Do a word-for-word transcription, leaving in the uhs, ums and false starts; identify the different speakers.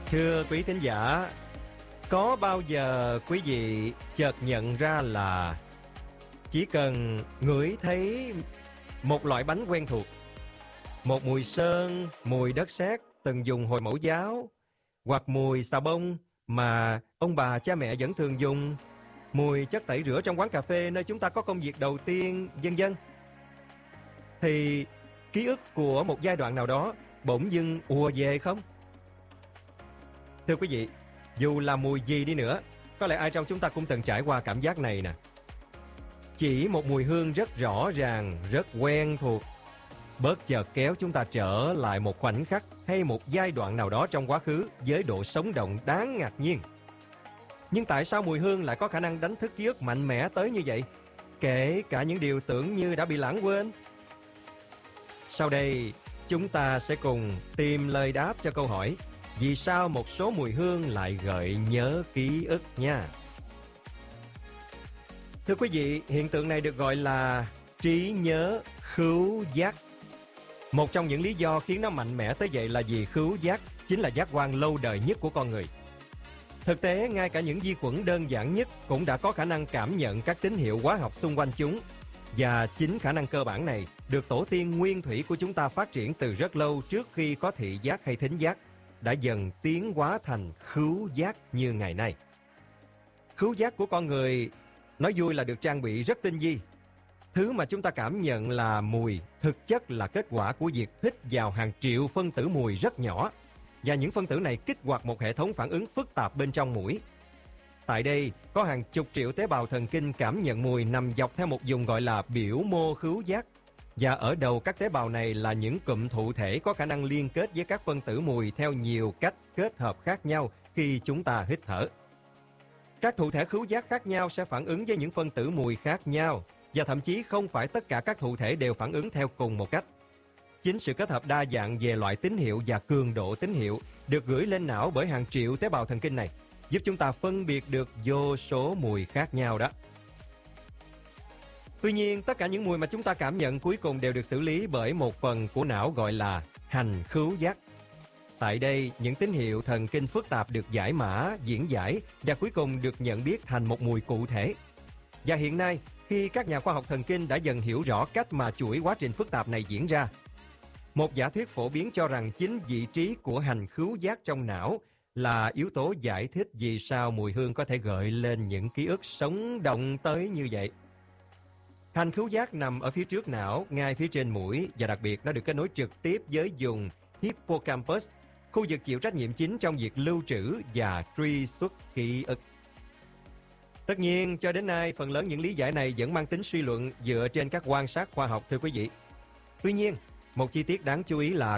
Speaker 1: Thưa quý thính giả, có bao giờ quý vị chợt nhận ra là chỉ cần ngửi thấy một loại bánh quen thuộc, một mùi sơn, mùi đất sét từng dùng hồi mẫu giáo, hoặc mùi xà bông mà ông bà cha mẹ vẫn thường dùng, mùi chất tẩy rửa trong quán cà phê nơi chúng ta có công việc đầu tiên, vân vân, thì ký ức của một giai đoạn nào đó bỗng dưng ùa về không? Thưa quý vị, dù là mùi gì đi nữa, có lẽ ai trong chúng ta cũng từng trải qua cảm giác này nè. Chỉ một mùi hương rất rõ ràng, rất quen thuộc, bất chợt kéo chúng ta trở lại một khoảnh khắc hay một giai đoạn nào đó trong quá khứ với độ sống động đáng ngạc nhiên. Nhưng tại sao mùi hương lại có khả năng đánh thức ký ức mạnh mẽ tới như vậy, kể cả những điều tưởng như đã bị lãng quên? Sau đây, chúng ta sẽ cùng tìm lời đáp cho câu hỏi vì sao một số mùi hương lại gợi nhớ ký ức nha. Thưa quý vị, hiện tượng này được gọi là trí nhớ khứu giác. Một trong những lý do khiến nó mạnh mẽ tới vậy là vì khứu giác chính là giác quan lâu đời nhất của con người. Thực tế, ngay cả những vi khuẩn đơn giản nhất cũng đã có khả năng cảm nhận các tín hiệu hóa học xung quanh chúng. Và chính khả năng cơ bản này được tổ tiên nguyên thủy của chúng ta phát triển từ rất lâu trước khi có thị giác hay thính giác, đã dần tiến hóa thành khứu giác như ngày nay. Khứu giác của con người nói vui là được trang bị rất tinh vi. Thứ mà chúng ta cảm nhận là mùi thực chất là kết quả của việc hít vào hàng triệu phân tử mùi rất nhỏ, và những phân tử này kích hoạt một hệ thống phản ứng phức tạp bên trong mũi. Tại đây có hàng chục triệu tế bào thần kinh cảm nhận mùi nằm dọc theo một vùng gọi là biểu mô khứu giác. Và ở đầu các tế bào này là những cụm thụ thể có khả năng liên kết với các phân tử mùi theo nhiều cách kết hợp khác nhau khi chúng ta hít thở. Các thụ thể khứu giác khác nhau sẽ phản ứng với những phân tử mùi khác nhau, và thậm chí không phải tất cả các thụ thể đều phản ứng theo cùng một cách. Chính sự kết hợp đa dạng về loại tín hiệu và cường độ tín hiệu được gửi lên não bởi hàng triệu tế bào thần kinh này, giúp chúng ta phân biệt được vô số mùi khác nhau đó. Tuy nhiên, tất cả những mùi mà chúng ta cảm nhận cuối cùng đều được xử lý bởi một phần của não gọi là hành khứu giác. Tại đây, những tín hiệu thần kinh phức tạp được giải mã, diễn giải và cuối cùng được nhận biết thành một mùi cụ thể. Và hiện nay, khi các nhà khoa học thần kinh đã dần hiểu rõ cách mà chuỗi quá trình phức tạp này diễn ra, một giả thuyết phổ biến cho rằng chính vị trí của hành khứu giác trong não là yếu tố giải thích vì sao mùi hương có thể gợi lên những ký ức sống động tới như vậy. Hành khứu giác nằm ở phía trước não, ngay phía trên mũi, và đặc biệt nó được kết nối trực tiếp với vùng hippocampus, khu vực chịu trách nhiệm chính trong việc lưu trữ và truy xuất ký ức. Tất nhiên, cho đến nay, phần lớn những lý giải này vẫn mang tính suy luận dựa trên các quan sát khoa học, thưa quý vị. Tuy nhiên, một chi tiết đáng chú ý là